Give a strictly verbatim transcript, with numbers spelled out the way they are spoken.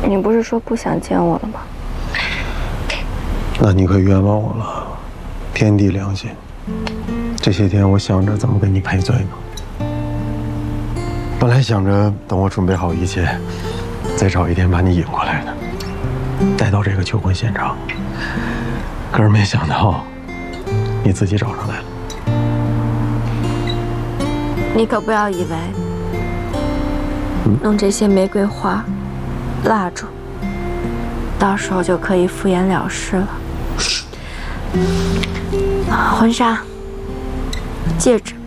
你不是说不想见我了吗？ 那你可冤枉我了，天地良心。这些天我想着怎么给你赔罪呢。本来想着等我准备好一切，再找一天把你引过来的，带到这个求婚现场。可是没想到，你自己找上来了。 你可不要以为弄这些玫瑰花、蜡烛，到时候就可以敷衍了事了。婚纱、戒指，